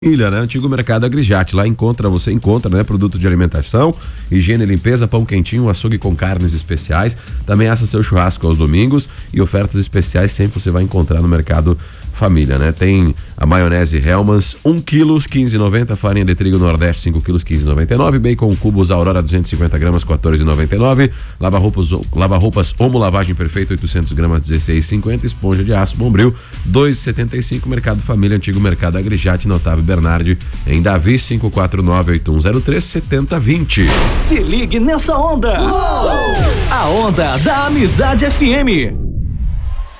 Ilha, né? Antigo Mercado Agrijate. Lá você encontra, né? Produto de alimentação, higiene e limpeza, pão quentinho, açougue com carnes especiais. Também assa seu churrasco aos domingos e ofertas especiais sempre você vai encontrar no Mercado Família, né? Tem a maionese Hellmann's, 1 kg, 15,90, farinha de trigo Nordeste, 5 kg, 15,99, bacon cubos Aurora, 250 gramas, 14,99, lava-roupas Omo Lavagem Perfeita, 800 gramas, 16,50, esponja de aço Bombril, 2,75, Mercado Família, Antigo Mercado Agrijate, na Otávio Bernardi, em Davi, 549-8103-7020. Se ligue nessa onda! Uou! A onda da Amizade FM.